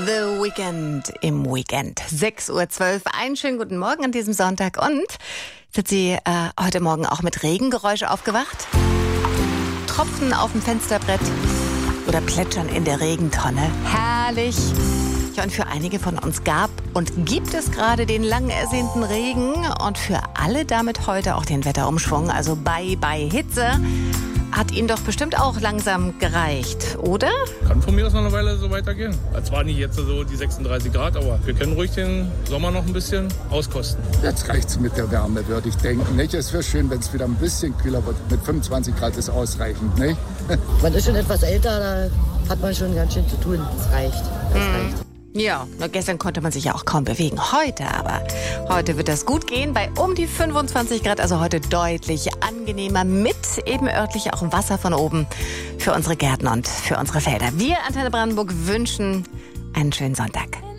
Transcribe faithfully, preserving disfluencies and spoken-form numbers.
The Weekend im Weekend. sechs Uhr zwölf. Einen schönen guten Morgen an diesem Sonntag. Und sind Sie äh, heute Morgen auch mit Regengeräusch aufgewacht? Tropfen auf dem Fensterbrett oder Plätschern in der Regentonne. Herrlich. Ja, und für einige von uns gab und gibt es gerade den lang ersehnten Regen. Und für alle damit heute auch den Wetterumschwung. Also bye bye Hitze. Hat Ihnen doch bestimmt auch langsam gereicht, oder? Kann von mir aus noch eine Weile so weitergehen. Zwar nicht jetzt so die sechsunddreißig Grad, aber wir können ruhig den Sommer noch ein bisschen auskosten. Jetzt reicht's mit der Wärme, würde ich denken. Nicht? Es wäre schön, wenn es wieder ein bisschen kühler wird. Mit fünfundzwanzig Grad ist ausreichend, nicht? Man ist schon etwas älter, da hat man schon ganz schön zu tun. Das reicht. Das Mhm. reicht. Ja, nur gestern konnte man sich ja auch kaum bewegen. Heute aber, heute wird das gut gehen bei um die fünfundzwanzig Grad. Also heute deutlich angenehmer mit eben örtlich auch Wasser von oben für unsere Gärten und für unsere Felder. Wir, Antenne Brandenburg, wünschen einen schönen Sonntag.